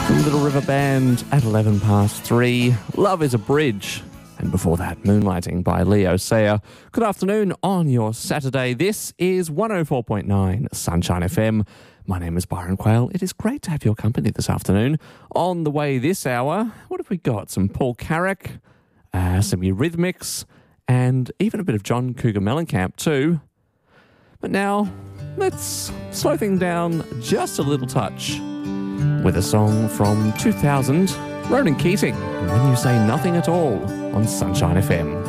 Little River Band at 11 past 3. Love is a Bridge. And before that, Moonlighting by Leo Sayer. Good afternoon on your Saturday. This is 104.9 Sunshine FM. My name is Byron Quayle. It is great to have your company this afternoon. On the way this hour, what have we got? Some Paul Carrick, some Eurythmics, and even a bit of John Cougar Mellencamp too. But now, let's slow things down just a little touch with a song from 2000, Ronan Keating, When You Say Nothing at All on Sunshine FM.